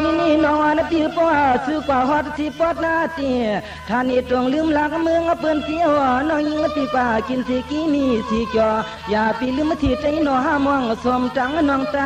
นี่น้องนะพี่ป้าซื้อกว่าฮอดสิปอดหน้าเตี้ยท่านนี่ตรงลืมหลักเมืองเปิ้นเสียวน้องยิงพี่ป้ากินสิกี้นี่สิจออย่าพี่ลืมที่ใจน้องห้ามองสมจังน้องตา